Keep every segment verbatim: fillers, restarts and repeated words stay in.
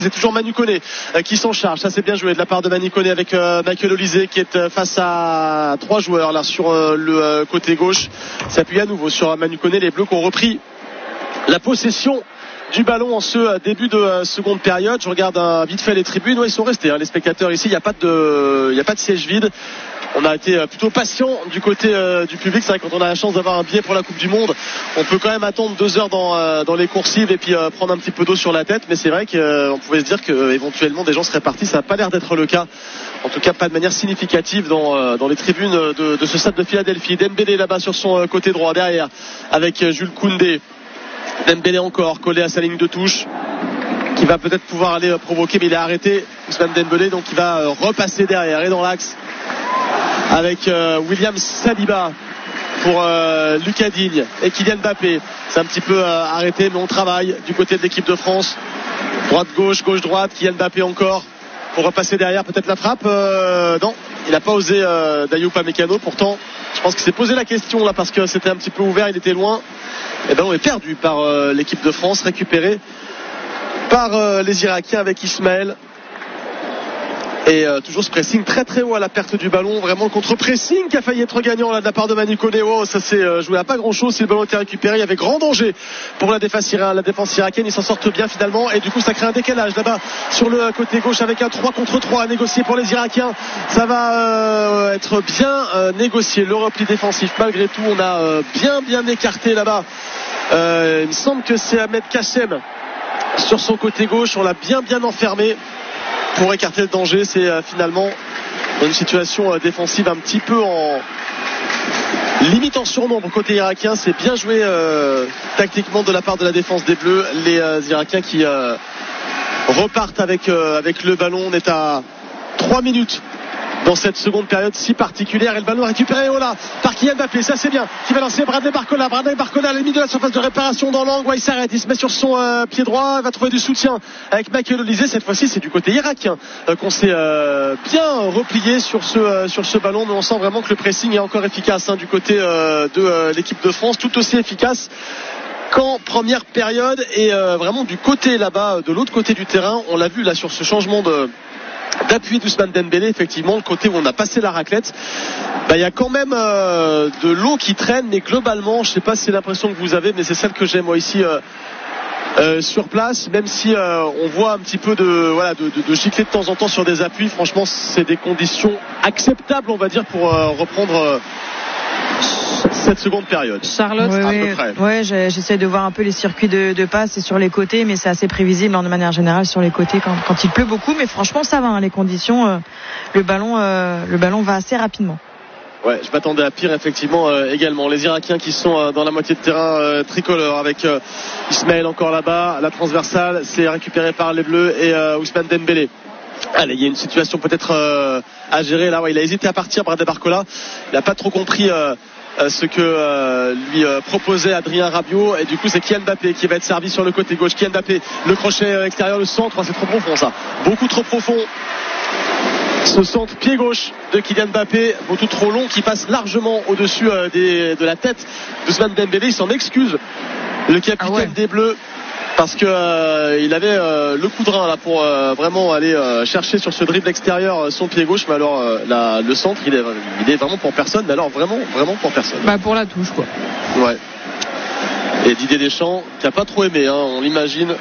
C'est toujours Manu Koné euh, qui s'en charge. Ça c'est bien joué de la part de Manu Koné avec euh, Michael Olysée qui est euh, face à trois joueurs là sur euh, le euh, côté gauche. S'appuie à nouveau sur Manu Koné. Les Bleus qui ont repris la possession du ballon en ce euh, début de euh, seconde période. Je regarde euh, vite fait les tribunes. Ouais, ils sont restés. Hein, les spectateurs ici. Il n'y a pas de, il y a pas de siège vide. On a été plutôt patient du côté euh, du public. C'est vrai que quand on a la chance d'avoir un billet pour la Coupe du Monde, on peut quand même attendre deux heures dans, euh, dans les coursives et puis euh, prendre un petit peu d'eau sur la tête. Mais c'est vrai qu'on euh, pouvait se dire qu'éventuellement des gens seraient partis. Ça n'a pas l'air d'être le cas. En tout cas, pas de manière significative dans, euh, dans les tribunes de, de ce stade de Philadelphie. Dembélé là-bas sur son euh, côté droit derrière avec euh, Jules Koundé. Dembélé encore collé à sa ligne de touche, qui va peut-être pouvoir aller euh, provoquer, mais il est arrêté. Ousmane Dembélé, donc il va euh, repasser derrière et dans l'axe avec euh, William Saliba pour euh, Lucas Digne et Kylian Mbappé. C'est un petit peu euh, arrêté, mais on travaille du côté de l'équipe de France. Droite-gauche, gauche-droite, Kylian Mbappé encore pour repasser derrière, peut-être la frappe. Euh, non, il n'a pas osé euh, Dayot Upamecano. Pourtant, je pense qu'il s'est posé la question là parce que c'était un petit peu ouvert, il était loin. Et ben on est perdu par euh, l'équipe de France, récupéré par euh, les Irakiens avec Ismaël. Et euh, toujours ce pressing très très haut à la perte du ballon, vraiment le contre-pressing qui a failli être gagnant là de la part de Manu Koné. Oh, ça s'est euh, joué à pas grand chose si le ballon était récupéré. Il y avait grand danger pour la défense, la défense irakienne. Ils s'en sortent bien finalement et du coup ça crée un décalage là-bas sur le côté gauche avec un trois contre trois à négocier pour les Irakiens. Ça va euh, être bien euh, négocié le repli défensif. Malgré tout, on a euh, bien bien écarté là-bas. Euh, il me semble que c'est Ahmed Kassem sur son côté gauche. On l'a bien bien enfermé pour écarter le danger. C'est euh, finalement une situation euh, défensive un petit peu en limite en surnombre côté irakien. C'est bien joué euh, tactiquement de la part de la défense des Bleus. Les euh, Irakiens qui euh, repartent avec, euh, avec le ballon. On est à trois minutes dans cette seconde période si particulière et le ballon récupéré oh là, par Kylian Mbappé, ça c'est bien, qui va lancer Bradley Barcola. Bradley Barcola à la limite de la surface de réparation dans l'angle. Ouais, il s'arrête, il se met sur son euh, pied droit, il va trouver du soutien avec Michael Olysée. Cette fois-ci c'est du côté irakien euh, qu'on s'est euh, bien replié sur ce, euh, sur ce ballon, mais on sent vraiment que le pressing est encore efficace hein, du côté euh, de euh, l'équipe de France, tout aussi efficace qu'en première période. Et euh, vraiment du côté là-bas, de l'autre côté du terrain, on l'a vu là sur ce changement de d'appui d'Ousmane Dembélé, effectivement le côté où on a passé la raclette, bah, il y a quand même euh, de l'eau qui traîne, mais globalement je sais pas si c'est l'impression que vous avez, mais c'est celle que j'ai moi ici euh, euh, sur place, même si euh, on voit un petit peu de, voilà, de, de, de gicler de temps en temps sur des appuis. Franchement c'est des conditions acceptables on va dire pour euh, reprendre euh, cette seconde période. Charlotte, oui, à oui, peu près. Ouais, j'essaie de voir un peu les circuits de, de passe et sur les côtés, mais c'est assez prévisible hein, de manière générale sur les côtés quand, quand il pleut beaucoup. Mais franchement, ça va. Hein, les conditions, euh, le ballon, euh, le ballon va assez rapidement. Ouais, je m'attendais à pire effectivement euh, également. Les Irakiens qui sont euh, dans la moitié de terrain euh, tricolore avec euh, Ismaël encore là-bas, la transversale, c'est récupéré par les Bleus et euh, Ousmane Dembélé. Allez, il y a une situation peut-être euh, à gérer là. Ouais, il a hésité à partir, Bradley Barcola. Il n'a pas trop compris euh, euh, ce que euh, lui euh, proposait Adrien Rabiot. Et du coup, c'est Kylian Mbappé qui va être servi sur le côté gauche. Kylian Mbappé, le crochet extérieur, le centre. Oh, c'est trop profond ça. Beaucoup trop profond. Ce centre pied gauche de Kylian Mbappé, beaucoup trop long, qui passe largement au-dessus euh, des, de la tête d'Ousmane Dembélé. Il s'en excuse, le capitaine ah ouais. des Bleus. Parce que euh, il avait euh, le coup de rein là pour euh, vraiment aller euh, chercher sur ce dribble extérieur euh, son pied gauche, mais alors euh, la, le centre il est, il est vraiment pour personne, mais alors vraiment vraiment pour personne. Bah pour la touche quoi. Ouais. Et Didier Deschamps qui a pas trop aimé, hein, on l'imagine.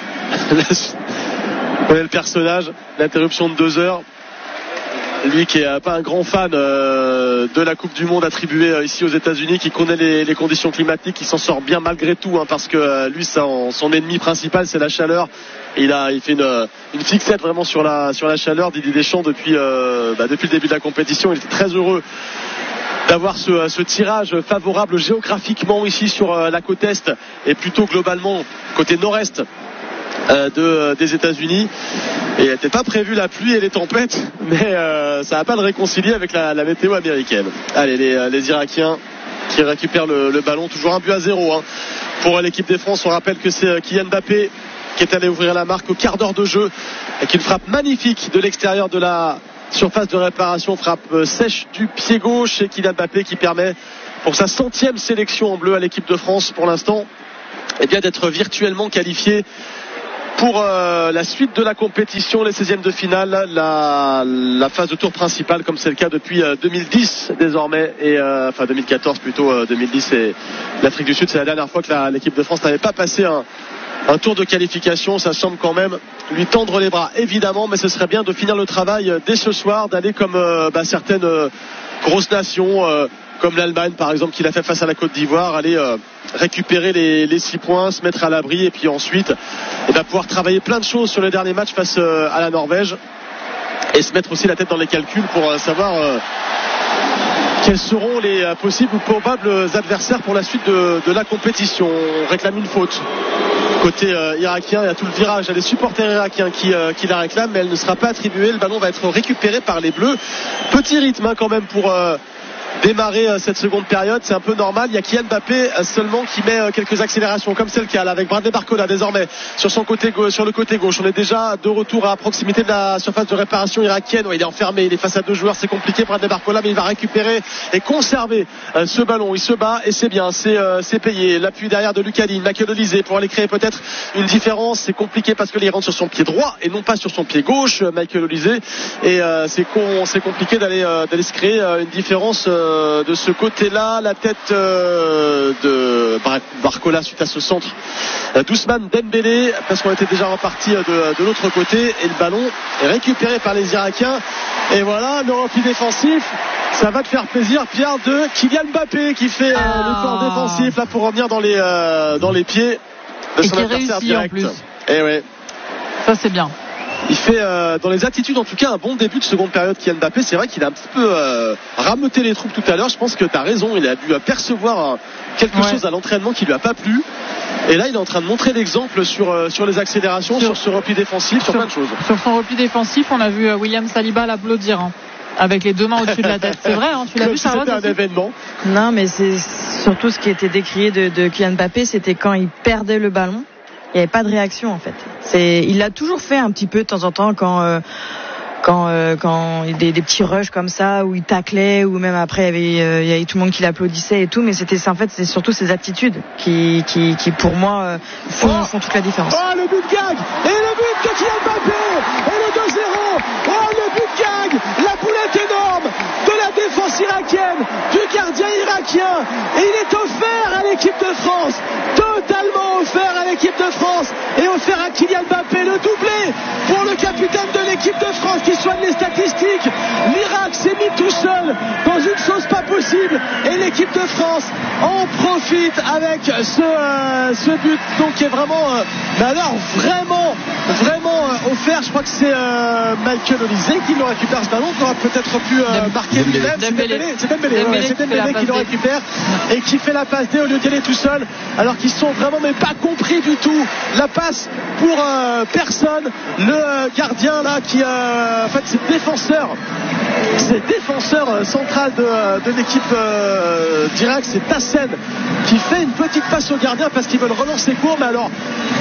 On est le personnage, l'interruption de deux heures. Lui qui est pas un grand fan euh, de la Coupe du Monde attribuée euh, ici aux États-Unis, qui connaît les, les conditions climatiques, qui s'en sort bien malgré tout, hein, parce que euh, lui, ça, en, son ennemi principal, c'est la chaleur. Et il a, il fait une, une fixette vraiment sur la, sur la chaleur. Didier Deschamps depuis, euh, bah, depuis le début de la compétition, il était très heureux d'avoir ce, ce tirage favorable géographiquement ici sur euh, la côte est et plutôt globalement côté nord-est euh, de, euh, des États-Unis. Et il n'était pas prévu la pluie et les tempêtes, mais euh, ça n'a pas de réconcilier avec la, la météo américaine. Allez, les, les Irakiens qui récupèrent le, le ballon, toujours un but à zéro hein. Pour l'équipe des France. On rappelle que c'est Kylian Mbappé qui est allé ouvrir la marque au quart d'heure de jeu avec une frappe magnifique de l'extérieur de la surface de réparation, frappe sèche du pied gauche, et Kylian Mbappé qui permet pour sa centième sélection en bleu à l'équipe de France pour l'instant, eh bien d'être virtuellement qualifié pour euh, la suite de la compétition, les seizièmes de finale, la, la phase de tour principale, comme c'est le cas depuis euh, deux mille dix désormais, et euh, enfin deux mille quatorze plutôt, euh, deux mille dix et l'Afrique du Sud, c'est la dernière fois que la, l'équipe de France n'avait pas passé un, un tour de qualification. Ça semble quand même lui tendre les bras, évidemment, mais ce serait bien de finir le travail dès ce soir, d'aller comme euh, bah, certaines euh, grosses nations, euh, comme l'Allemagne par exemple, qui l'a fait face à la Côte d'Ivoire, aller euh, récupérer les, les six points, se mettre à l'abri, et puis ensuite et ben, pouvoir travailler plein de choses sur le dernier match face euh, à la Norvège, et se mettre aussi la tête dans les calculs pour euh, savoir euh, quels seront les euh, possibles ou probables adversaires pour la suite de, de la compétition. On réclame une faute côté euh, irakien. Il y a tout le virage, il y a les supporters irakiens qui, euh, qui la réclament, mais elle ne sera pas attribuée. Le ballon va être récupéré par les Bleus. Petit rythme hein, quand même pour euh, démarrer euh, cette seconde période, c'est un peu normal. Il y a Kylian Mbappé euh, seulement qui met euh, quelques accélérations, comme c'est le cas là, avec Bradley Barcola désormais sur son côté go- sur le côté gauche. On est déjà de retour à proximité de la surface de réparation irakienne. Ouais, il est enfermé, il est face à deux joueurs, c'est compliqué Bradley Barcola, mais il va récupérer et conserver euh, ce ballon. Il se bat et c'est bien, c'est, euh, c'est payé. L'appui derrière de Lucas Digne, Michael Olise pour aller créer peut-être une différence. C'est compliqué parce que il rentre sur son pied droit et non pas sur son pied gauche, Michael Olise, et euh, c'est, con, c'est compliqué d'aller, euh, d'aller se créer euh, une différence euh, de ce côté-là. La tête euh, de Barcola suite à ce centre euh, d'Ousmane Dembélé, parce qu'on était déjà reparti de, de l'autre côté, et le ballon est récupéré par les Irakiens. Et voilà, le repli défensif, ça va te faire plaisir, Pierre, de Kylian Mbappé qui fait euh, ah. le corps défensif là pour revenir dans les, euh, dans les pieds de son adversaire direct. En plus. Et ouais. Ça c'est bien. Il fait euh, dans les attitudes en tout cas un bon début de seconde période, Kylian Mbappé. C'est vrai qu'il a un petit peu euh, rameuté les troupes tout à l'heure. Je pense que tu as raison, il a dû percevoir euh, quelque ouais. chose à l'entraînement qui lui a pas plu, et là il est en train de montrer l'exemple sur, euh, sur les accélérations, sur, sur ce repli défensif, sur, sur plein de choses. Sur son repli défensif, on a vu euh, William Saliba l'applaudir hein, avec les deux mains au-dessus de la tête. C'est vrai, hein, tu l'as Comme vu, si c'était un événement. Non, mais c'est surtout ce qui était décrié de, de Kylian Mbappé, c'était quand il perdait le ballon, il n'y avait pas de réaction en fait. C'est, il l'a toujours fait un petit peu de temps en temps quand euh, quand euh, quand il y a des, des petits rushs comme ça où il taclait, ou même après il y avait euh, il y avait tout le monde qui l'applaudissait et tout, mais c'était en fait c'est surtout ses attitudes qui qui qui pour moi euh, font, oh, font toute la différence. Oh, le but de gag et le but de Kylian Mbappé et le deux zéro. Oh, le but de gag, la boulette énorme de la défense irakienne, du gardien irakien, et il est offert à l'équipe de France, totalement offert à l'équipe de France, et offert à Kylian Mbappé. Le doublé pour le capitaine de l'équipe de France qui soigne les statistiques. L'Irak s'est mis tout seul dans une chose pas possible, et l'équipe de France en profite avec ce, euh, ce but donc qui est vraiment euh, mais alors vraiment vraiment euh, offert. Je crois que c'est euh, Michael Olise qui le récupère, ce ballon qu'on aurait peut-être pu euh, marquer lui-même. C'est Dembélé, c'est Dembélé, Dembélé, ouais, c'est Dembélé qui le récupère et qui fait la passe D au lieu d'y aller tout seul, alors qu'ils sont vraiment mais pas compris du tout la passe pour euh, personne. Le euh, gardien là qui euh, en fait c'est défenseur c'est défenseur euh, central de, euh, de l'équipe euh, d'Irak, c'est Tassen qui fait une petite passe au gardien parce qu'ils veulent relancer court, mais alors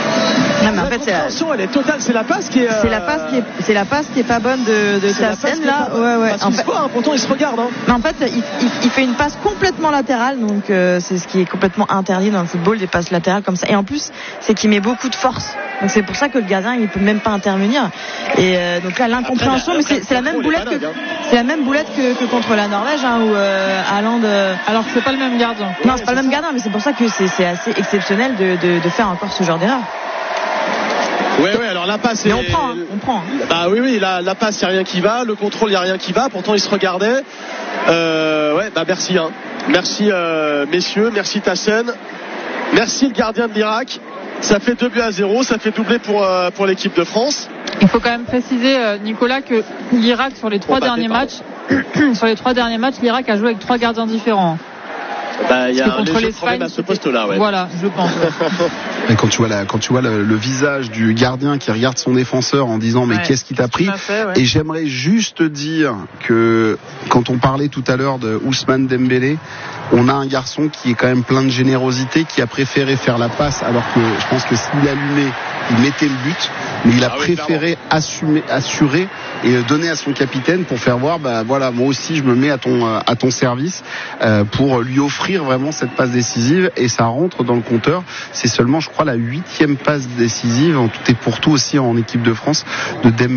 non, mais en fait, c'est la... elle est totale, c'est la passe qui est euh... c'est la passe qui est c'est la passe qui est pas bonne de, de Tassen là, pas... ouais ouais. En fait... voit, hein, pourtant il se regarde. Hein. Mais en fait, il, il, il fait une passe complètement latérale, donc euh, c'est ce qui est complètement interdit dans le football, des passes latérales comme ça. Et en plus, c'est qu'il met beaucoup de force. Donc c'est pour ça que le gardien il peut même pas intervenir. Et euh, donc là l'incompréhension, après, mais c'est, c'est la même boulette que dingue, hein. c'est la même boulette que, que contre la Norvège hein, où euh, Haaland. Euh... Alors que c'est pas le même gardien. Non, c'est pas le même gardien, mais c'est pour ça que c'est, c'est assez exceptionnel de, de, de faire encore ce genre d'erreur. Ouais, ouais, alors la passe. Mais on prend, hein, on prend. Hein. Bah oui, oui, la, la passe, il n'y a rien qui va. Le contrôle, il n'y a rien qui va. Pourtant, il se regardait. Euh, ouais, bah merci. Hein. Merci, euh, messieurs. Merci Tassen. Merci le gardien de l'Irak. Ça fait deux buts à zéro. Ça fait doubler pour, euh, pour l'équipe de France. Il faut quand même préciser, euh, Nicolas, que l'Irak, sur les trois bon, derniers matchs, sur les trois derniers matchs, l'Irak a joué avec trois gardiens différents. Bah, il y a un léger problème à ce poste-là, ouais. Voilà, je pense. Et quand tu vois la, quand tu vois le, le visage du gardien qui regarde son défenseur en disant mais ouais, qu'est-ce qui t'a pris fait, ouais. Et j'aimerais juste dire que quand on parlait tout à l'heure de Ousmane Dembélé, on a un garçon qui est quand même plein de générosité, qui a préféré faire la passe, alors que je pense que s'il allumait, il mettait le but, mais il a ah oui, préféré assumer, assurer et donner à son capitaine pour faire voir, bah voilà, moi aussi je me mets à ton à ton service euh, pour lui offrir vraiment cette passe décisive, et ça rentre dans le compteur. C'est seulement, je crois, crois, la huitième passe décisive en tout et pour tout aussi en équipe de France de Dembélé.